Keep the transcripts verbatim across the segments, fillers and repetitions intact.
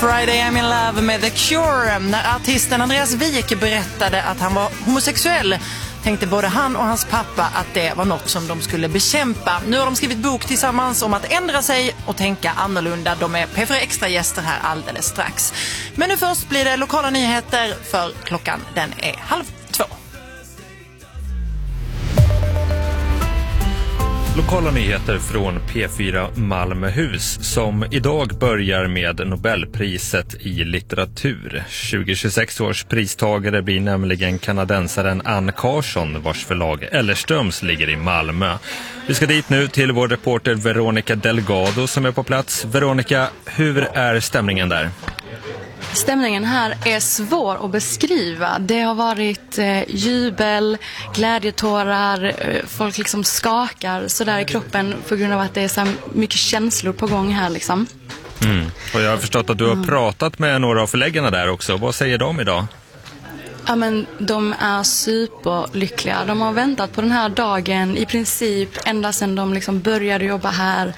Friday I'm in love med The Cure. När artisten Andreas Wik berättade att han var homosexuell tänkte både han och hans pappa att det var något som de skulle bekämpa. Nu har de skrivit bok tillsammans om att ändra sig och tänka annorlunda. De är P fyra Extra gäster här alldeles strax. Men nu först blir det lokala nyheter, för klockan den är halv två. Lokala nyheter från P fyra Malmöhus som idag börjar med Nobelpriset i litteratur. tjugohundratjugosex års pristagare blir nämligen kanadensaren Anne Carson, vars förlag Ellerströms ligger i Malmö. Vi ska dit nu till vår reporter Veronica Delgado som är på plats. Veronica, hur är stämningen där? Stämningen här är svår att beskriva. Det har varit eh, jubel, glädjetårar, eh, folk liksom skakar så där i kroppen på grund av att det är så mycket känslor på gång här liksom. Mm. Och jag har förstått att du har mm. pratat med några av förläggarna där också. Vad säger de idag? Ja, men de är superlyckliga. De har väntat på den här dagen i princip ända sedan de liksom började jobba här.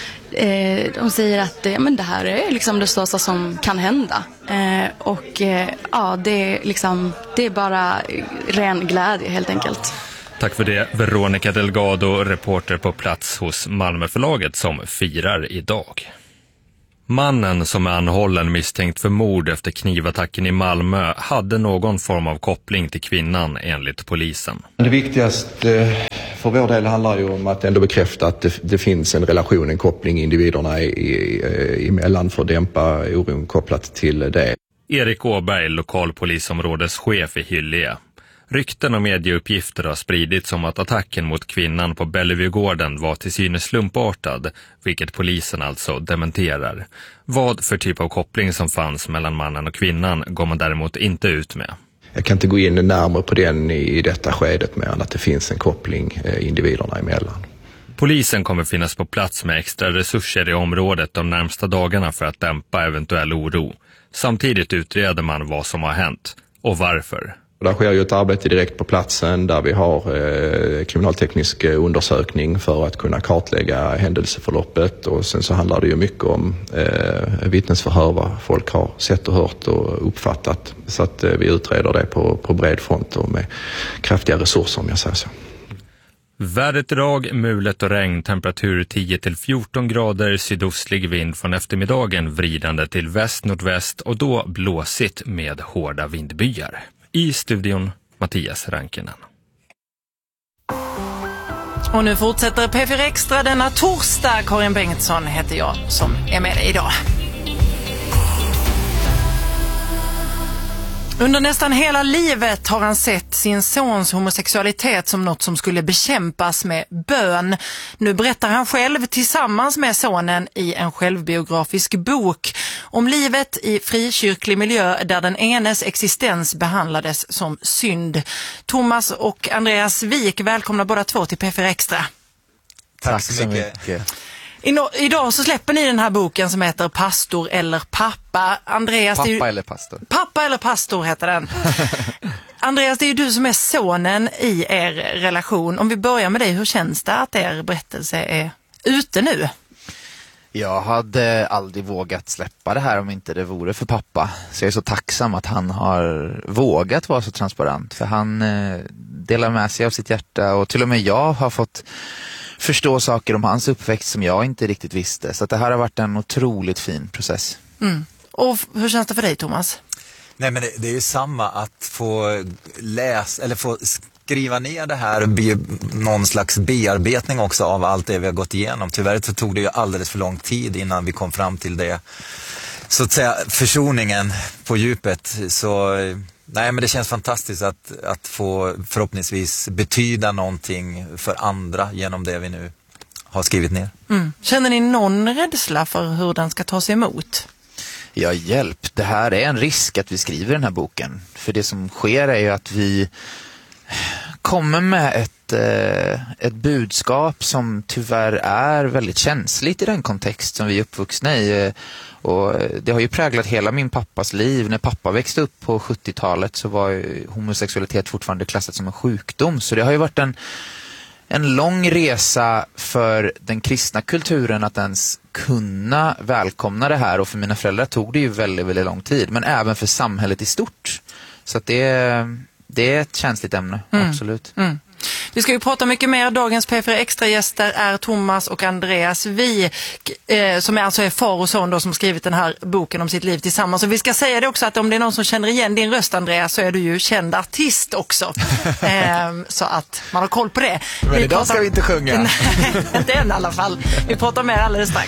Eh, de säger att eh, men det här är liksom det största som kan hända. Eh, och eh, ja, det är, liksom, det är bara ren glädje helt enkelt. Tack för det, Veronica Delgado, reporter på plats hos Malmöförlaget som firar idag. Mannen som är anhållen misstänkt för mord efter knivattacken i Malmö hade någon form av koppling till kvinnan enligt polisen. Det viktigaste för vår del handlar ju om att ändå bekräfta att det, det finns en relation, en koppling individerna i, i, emellan för att dämpa oron kopplat till det. Erik Åberg, lokalpolisområdeschef i Hyllie. Rykten och medieuppgifter har spridits om att attacken mot kvinnan på Bellevuegården var till synes slumpartad, vilket polisen alltså dementerar. Vad för typ av koppling som fanns mellan mannen och kvinnan går man däremot inte ut med. Jag kan inte gå in närmare på den i detta skedet med att det finns en koppling individerna emellan. Polisen kommer finnas på plats med extra resurser i området de närmsta dagarna för att dämpa eventuell oro. Samtidigt utreder man vad som har hänt och varför. Där sker ju ett arbete direkt på platsen där vi har eh, kriminalteknisk undersökning för att kunna kartlägga händelseförloppet, och sen så handlar det ju mycket om eh, vittnesförhör, vad folk har sett och hört och uppfattat, så att eh, vi utreder det på, på bred front och med kraftiga resurser om jag säger så. Vädret idag, mulet och regn, temperatur tio till fjorton grader, sydostlig vind från eftermiddagen vridande till väst-nordväst och då blåsigt med hårda vindbyar. I studion Mattias Rankinen. Och nu fortsätter P fyra Extra denna torsdag. Karin Bengtsson heter jag som är med dig idag. Under nästan hela livet har han sett sin sons homosexualitet som något som skulle bekämpas med bön. Nu berättar han själv tillsammans med sonen i en självbiografisk bok om livet i frikyrklig miljö där den enes existens behandlades som synd. Thomas och Andreas Wik, välkomna båda två till P fyra Extra. Tack, Tack så mycket. mycket. Idag så släpper ni den här boken som heter Pastor eller pappa. Andreas, pappa ju... eller pastor. Pappa eller pastor heter den. Andreas, det är ju du som är sonen i er relation. Om vi börjar med dig, hur känns det att er berättelse är ute nu? Jag hade aldrig vågat släppa det här om inte det vore för pappa. Så jag är så tacksam att han har vågat vara så transparent. För han eh, delar med sig av sitt hjärta, och till och med jag har fått förstå saker om hans uppväxt som jag inte riktigt visste. Så att det här har varit en otroligt fin process. Mm. Och hur känns det för dig, Thomas? Nej, men det, det är ju samma att få läsa eller få skriva ner det här, be, någon slags bearbetning också av allt det vi har gått igenom. Tyvärr så tog det ju alldeles för lång tid innan vi kom fram till det, så att säga, försoningen på djupet. Så nej, men det känns fantastiskt att, att få förhoppningsvis betyda någonting för andra genom det vi nu har skrivit ner. Mm. Känner ni någon rädsla för hur den ska tas emot? Ja, hjälp. Det här är en risk att vi skriver den här boken. För det som sker är ju att vi kommer med ett, eh, ett budskap som tyvärr är väldigt känsligt i den kontext som vi är uppvuxna i. Och det har ju präglat hela min pappas liv. När pappa växte upp på sjuttiotalet så var ju homosexualitet fortfarande klassat som en sjukdom. Så det har ju varit en, en lång resa för den kristna kulturen att ens kunna välkomna det här, och för mina föräldrar tog det ju väldigt, väldigt lång tid, men även för samhället i stort. Så att det, är, det är ett känsligt ämne, mm. absolut. Mm. Vi ska ju prata mycket mer. Dagens P fyra Extra-gäster är Thomas och Andreas Wijk, eh, som är alltså är far och son då, som skrivit den här boken om sitt liv tillsammans. Och vi ska säga det också, att om det är någon som känner igen din röst, Andreas, så är du ju känd artist också. eh, så att man har koll på det. Men vi idag pratar... ska vi inte sjunga. Nej, inte än i alla fall. Vi pratar mer alldeles strax.